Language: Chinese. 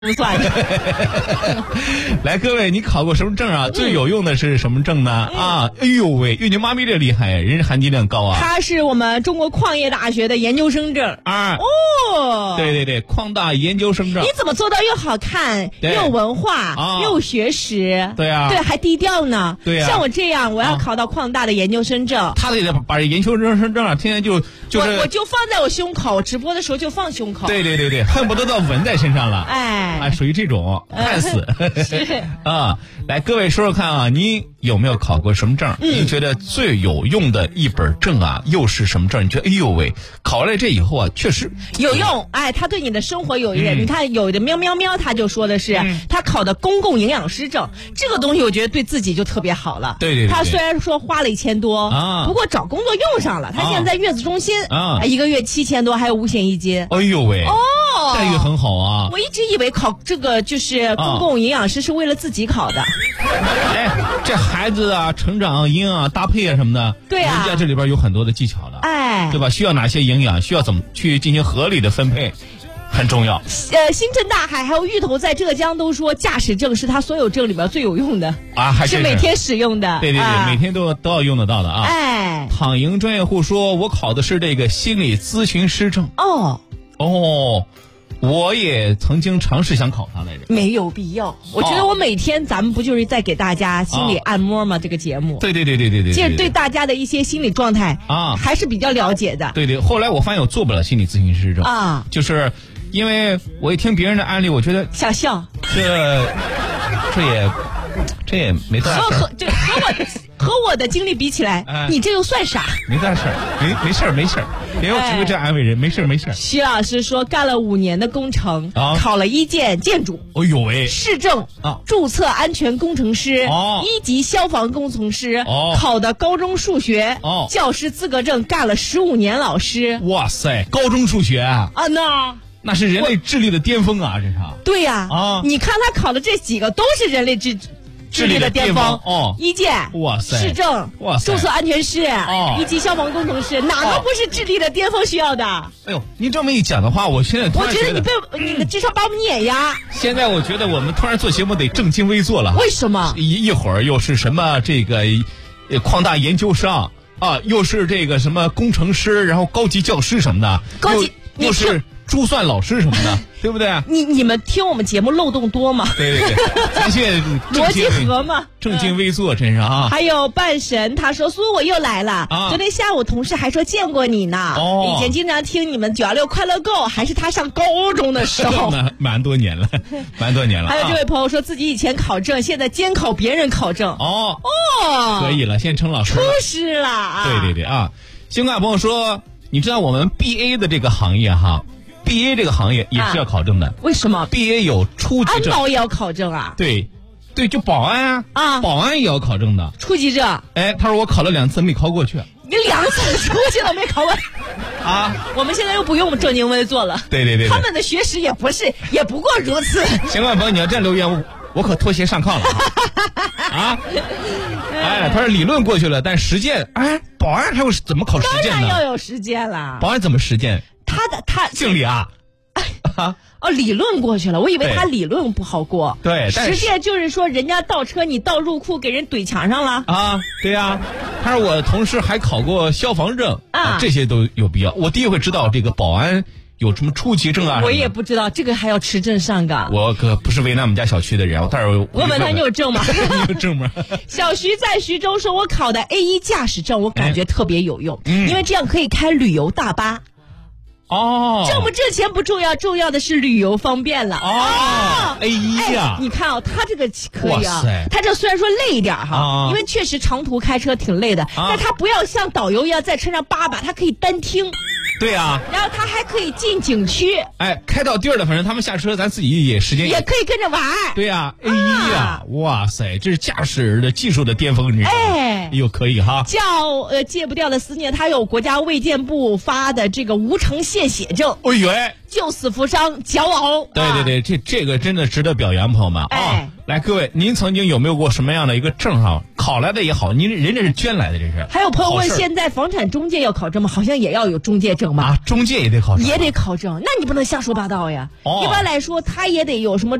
不算的。 来，各位，你考过什么证啊？最有用的是什么证呢？啊，哎呦喂，玉你妈咪这厉害，人家含金量高啊。 它是我们中国矿业大学的研究生证啊。 哦， 对，矿大研究生证。 你怎么做到又好看又有文化又学识？ 对啊， 对，还低调呢。 对啊， 像我这样，我要考到矿大的研究生证， 他得把研究生证啊，天天就是我就放在我胸口，我直播的时候就放胸口。 对，恨不得都纹在身上了。 哎， 属于这种看死啊！来，各位说说看啊，你有没有考过什么证？你觉得最有用的一本证啊，又是什么证？你觉得哎呦喂，考了这以后啊，确实有用。哎，它对你的生活有益。你看，有的喵，他就说的是他考的公共营养师证，这个东西我觉得对自己就特别好了。 对， 他虽然说花了1000多啊，不过找工作用上了。他现在在月子中心啊，1个月7000多，还有5险1金。 哎呦喂，待遇很好啊！ 我一直以为考这个就是公共营养师是为了自己考的。 哎，这孩子啊，成长营养搭配啊什么的， 对啊， 人家这里边有很多的技巧的， 哎， 对吧？需要哪些营养，需要怎么去进行合理的分配，很重要。 星辰大海还有芋头在浙江都说驾驶证是他所有证里边最有用的啊，还是每天使用的。 对，每天都要用得到的啊。 哎， 躺赢专业户说，我考的是这个心理咨询师证。哦，我也曾经尝试想考它来着， 没有必要。我觉得我每天咱们不就是在给大家心理按摩吗？这个节目， 对， 其实对大家的一些心理状态啊，还是比较了解的。 对，后来我发现我做不了心理咨询师证啊，就是因为我一听别人的案例，我觉得想笑， 这也没大事儿。 和我的经历比起来，你这又算啥？ 没大事儿，没事儿，别用这个这安慰人，没事儿。 徐老师说，干了5年的工程，考了1建建筑， 哎呦喂， 市政注册安全工程师，1级消防工程师，考的高中数学教师资格证，干了15年老师。 哇塞，高中数学啊，那是人类智力的巅峰啊，这是。 对呀，你看他考的这几个都是人类智力的巅峰，1建， 哇塞， 市政， 哇塞， 注册安全师，1级消防工程师，哪个不是智力的巅峰需要的？ 哎呦，你这么一讲的话，我现在我觉得你的智商把我们碾压。 现在我觉得我们突然做节目得正襟危坐了。 为什么？ 一会儿又是什么这个矿大研究生啊，又是这个什么工程师，然后高级教师什么的，又是珠算老师什么的，对不对？ 你们听我们节目漏洞多吗？ 对，咱现在逻辑合吗？ 正襟危坐，真是啊！ 还有半神，他说苏我又来了。昨天下午同事还说见过你呢。以前经常听你们916快乐购，还是他上高中的时候。 蛮多年了。 还有这位朋友说自己以前考证，现在监考别人考证。 可以了，现在称老师了， 出师了啊！ 对啊！新冠朋友说，你知道我们 BA 的这个行业哈？BA 这个行业也是要考证的， 为什么 ？BA 有初级证， 安保也要考证啊？ 对，就保安保安也要考证的初级证。 哎，他说我考了2次没考过去， 你2次出去都没考过啊？我们现在又不用正襟危坐了， 对， 他们的学识也不过如此。 新冠朋友，你要这样留言，我可脱鞋上炕了啊！他说理论过去了，但实践，保安还有怎么考实践呢？ 当然要有实践了。 保安怎么实践？ 他敬礼啊！ 理论过去了，我以为他理论不好过。 对， 实践就是说人家倒车，你倒入库给人怼墙上了啊！对呀，他说我同事还考过消防证这些都有必要。我第一回知道这个保安有什么初级证啊？ 我也不知道，这个还要持证上岗。 我可不是为难我们家小区的人，我待会儿我问他你有证吗？ 你有证吗？ 小徐在徐州说，我考的 A1 驾驶证，我感觉特别有用，因为这样可以开旅游大巴。挣不挣钱不重要，重要的是旅游方便了。 A1 呀， 你看他这个可以啊。他这虽然说累一点哈，因为确实长途开车挺累的，但他不要像导游一样在车上叭叭，他可以单听。 对啊， 然后他还可以进景区。 开到地儿了，反正他们下车，咱自己也时间也可以跟着玩。 对啊 ，A1 呀，哇塞，这是驾驶的技术的巅峰，你知道吗？又可以哈。 戒不掉的思念，他有国家卫健部发的这个无偿献血证。救死扶伤，骄傲。 对，这个真的值得表扬，朋友们啊！ 来，各位，您曾经有没有过什么样的一个证啊？考来的也好，人家是捐来的，这是。 还有朋友问，现在房产中介要考证吗？好像也要有中介证吧？ 中介也得考证。 也得考证，那你不能瞎说八道呀。一般来说，他也得有什么